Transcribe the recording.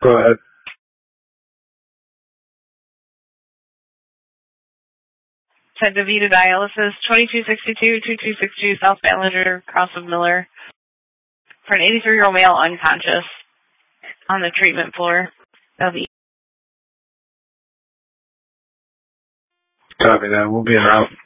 Go ahead. Ted DeVita dialysis, 2262-2262 South Ballinger, Cross of Miller, for an 83-year-old male unconscious on the treatment floor of Copy that. We'll be in route.